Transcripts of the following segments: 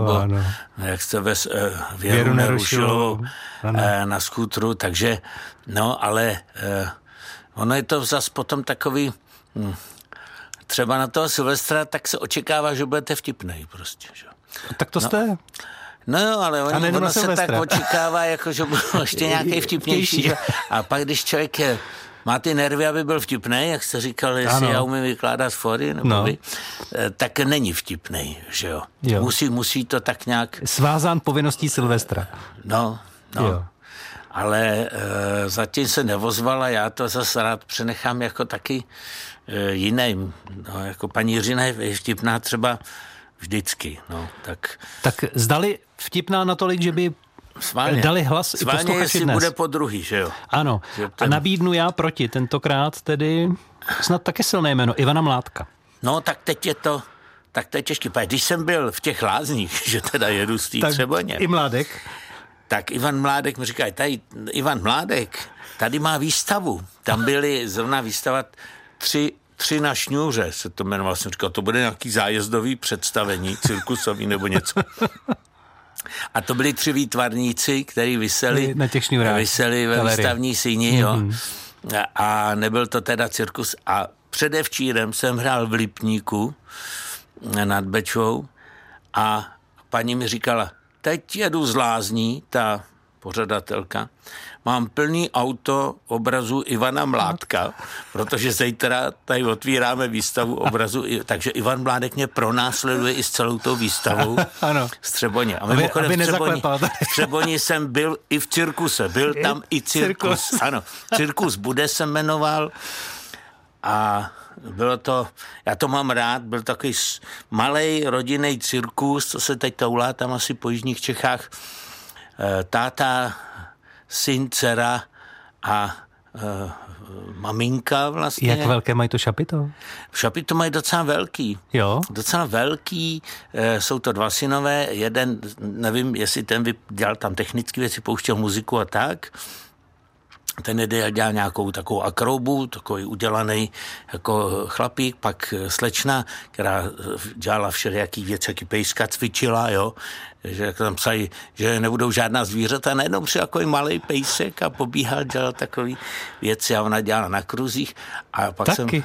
nebo jak jste Věru Nerušilovou na skútru, takže no, ale ono je to zas potom takový, třeba na toho Silvestra, tak se očekává, že budete vtipnej prostě, že? Tak to jste... No jo, ale ono se tak očekává, jako, že bude ještě nějaký vtipnější. Že? A pak, když člověk má ty nervy, aby byl vtipnej, jak jste říkal, jestli já umím vykládat fóry, nebo vy, tak není vtipnej, že jo. Musí to tak nějak... Svázán povinností Silvestra. No. Jo. Ale zatím se nevozval a já to zase rád přenechám jako taky jiným. No, jako paní Jiřina je vtipná třeba vždycky, no, tak... Tak zdali vtipná natolik, že by dali hlas i posluchači jestli dnes. Bude po druhý, že jo? Ano. A nabídnu já proti, tentokrát tedy snad taky silné jméno, Ivana Mládka. No, tak teď je to těžký. Když jsem byl v těch lázních, že teda jedu z té Třeboně. I Mládek. Tak Ivan Mládek mi říká, Ivan Mládek tady má výstavu. Tam byly zrovna výstavat tři na šňůře, se to jmenoval. Jsem říkal, to bude nějaký zájezdový představení, cirkusový nebo něco. A to byli 3 výtvarníci, kteří viseli na těch šňůrách. Viseli ve výstavní síni, jo. A nebyl to teda cirkus. A předevčírem jsem hrál v Lipníku nad Bečvou a paní mi říkala, teď jedu z lázní, ta pořadatelka, mám plný auto obrazu Ivana Mládka, protože zítra tady otvíráme výstavu obrazu, takže Ivan Mládek mě pronásleduje i s celou tou výstavou z Třeboně. A mimochodem v Třeboni jsem byl i v cirkuse, byl tam i cirkus. Ano, Cirkus Bude se jmenoval a bylo to, já to mám rád, byl takový malej rodinný cirkus, co se teď toulá tam asi po jižních Čechách. Táta, syn, dcera a maminka vlastně. Jak velké mají to šapito? Šapito mají docela velký. Jo? Docela velký. Jsou to 2 synové. Jeden, nevím, jestli ten dělal tam technické věci, pouštěl muziku a tak. Ten dělal nějakou takovou akrobu, takový udělaný jako chlapík, pak slečna, která dělala všelijaký věci, jaký pejska cvičila, jo, že tam psali, že nebudou žádná zvířata, najednou přijel takový malej pejsek a pobíhal, dělal takový věci a ona dělala na kruzích a pak taky.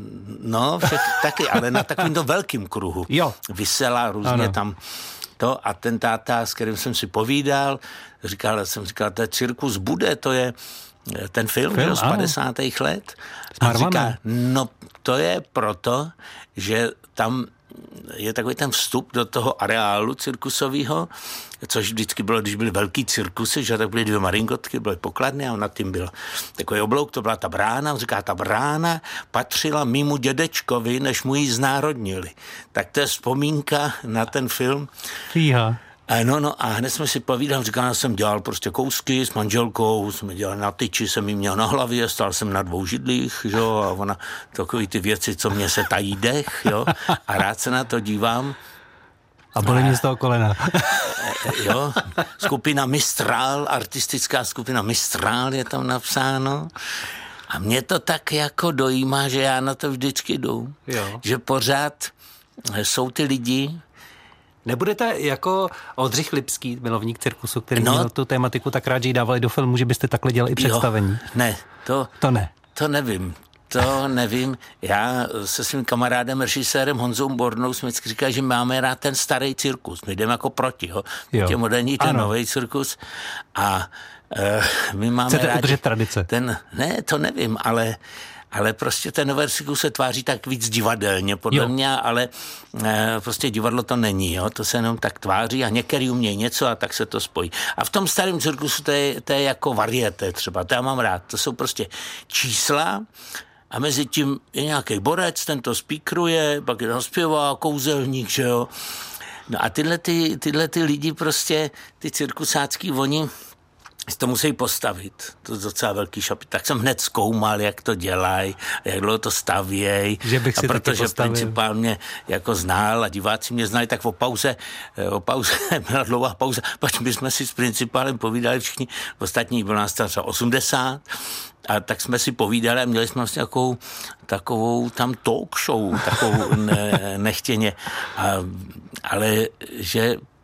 Taky, ale na takovýmto velkým kruhu. Jo. Vysela různě tam to a ten táta, s kterým jsem si povídal, jsem říkal, to je Cirkus Bude, to je ten film z 50. let. A říká, no to je proto, že tam je takový ten vstup do toho areálu cirkusového, což vždycky bylo, když byly velký cirkusy, že tak byly 2 maringotky, byly pokladny a nad tím byl takový oblouk, to byla ta brána. On říká, ta brána patřila mýmu dědečkovi, než mu ji znárodnili. Tak to je vzpomínka na ten film. Fíha. A hned jsme si povídali, říkal, jsem dělal prostě kousky s manželkou, jsme dělali na tyči, jsem jí měl na hlavě, stál jsem na 2 židlích, jo, a ona takový ty věci, co mě se tají dech, jo, a rád se na to dívám. A bolí mě z toho kolena. Jo, skupina Mistral, artistická skupina Mistral je tam napsáno. A mě to tak jako dojímá, že já na to vždycky jdu. Jo. Že pořád jsou ty lidi. Nebudete jako Oldřich Lipský, milovník cirkusu, který měl tu tématiku tak rád, že ji dávali do filmu, že byste takhle dělali i představení? Jo, ne, to ne. To nevím. Já se svým kamarádem, režisérem Honzou Bornou jsme vždycky říkali, že máme rád ten starý cirkus. My jdeme jako proti, Tě moderní, ten nový cirkus. A my máme chcete udržet tradice? Ne, to nevím, ale prostě ten nový cirkus se tváří tak víc divadelně, podle mě, ale prostě divadlo to není, jo? To se jenom tak tváří a některý umějí něco a tak se to spojí. A v tom starém cirkusu to je jako varieté třeba, to já mám rád. To jsou prostě čísla a mezi tím je nějaký borec, ten to spíkruje, pak je tam zpěvá, kouzelník, že jo. No a tyhle lidi prostě, ty cirkusácký, oni to musí postavit. To je docela velký šapit. Tak jsem hned zkoumal, jak to dělají, jak dlouho to stavějí. A protože principál mě jako znal a diváci mě znali, tak o pauze byla dlouhá pauza, pak my jsme si s principálem povídali všichni, ostatní bylo nás tam třeba 80, a tak jsme si povídali a měli jsme vlastně takovou tam talk show, takovou nechtěně. Ale že